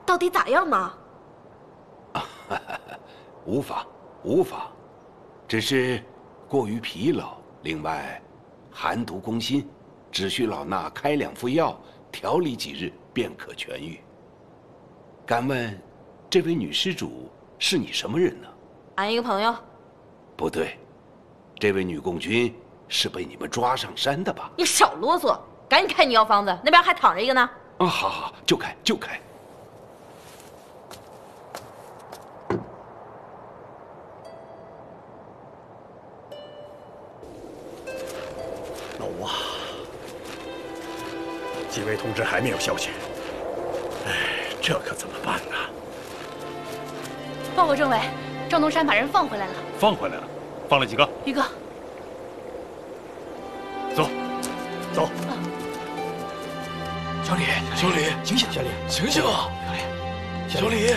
到底咋样嘛？ 无妨，无妨，只是过于疲劳。另外，寒毒攻心，只需老衲开2副药，调理几日便可痊愈。敢问，这位女施主是你什么人呢？ 俺一个朋友。 不对，这位女共军是被你们抓上山的吧？ 你少啰嗦，赶紧开你药方子，那边还躺着一个呢。 啊，好好，就开就开。 老吴啊，几位同志还没有消息，哎，这可怎么办呢？ 报告政委，赵东山把人放回来了。 放回来了？放了几个？ 一个。 走，走。 小李，小李，醒醒！小李，醒醒啊！小李，小李，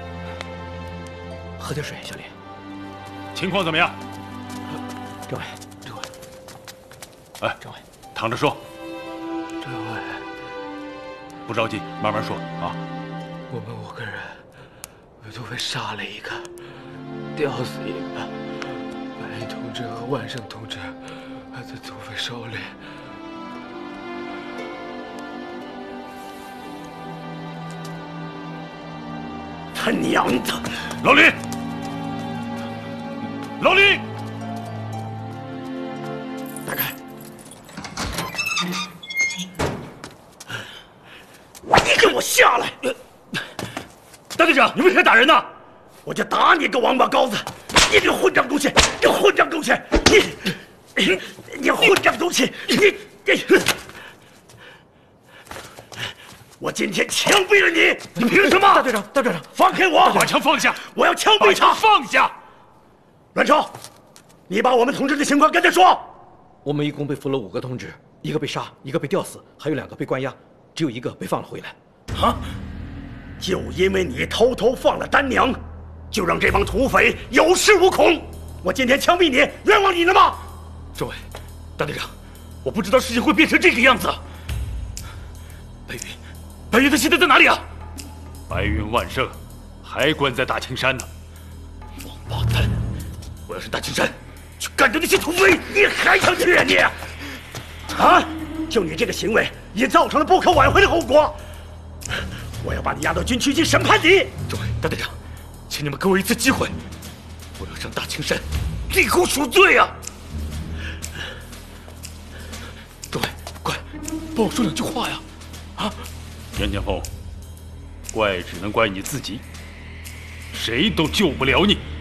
喝点水。小李， 情况怎么样？ 政委，政委， 哎， 政委， 躺着说。 政委， 不着急，慢慢说啊。 我们5个人都被杀了一个，吊死一个。白衣同志和万胜同志还在土匪手里。 他娘的！ 老李，老李， 打开！你给我下来！ 大队长，你为啥打人呢？ 我就打你个王八羔子！你个混账东西！你混账东西！你混账东西！你！我今天枪毙了你！你凭什么？ 大队长，大队长， 放开我！ 把枪放下！ 我要枪毙他！ 放下！ 阮超，你把我们同志的情况跟他说。 我们一共被俘了5个同志，1个被杀，1个被吊死，还有2个被关押，只有1个被放了回来。 啊！就因为你偷偷放了丹娘，就让这帮土匪有恃无恐。我今天枪毙你，冤枉你了吗？ 政委，大队长，我不知道事情会变成这个样子。白云他现在在哪里啊？白云、万胜还关在大青山呢。王八蛋！我要上大青山去干掉那些土匪！ 你还想去啊你？啊！就你这个行为，也造成了不可挽回的后果。我要把你押到军区去审判你。 政委，大队长，请你们给我一次机会，我要上大青山立功赎罪啊！政委，快帮我说2句话呀！啊！杨建锋，怪只能怪你自己，谁都救不了你。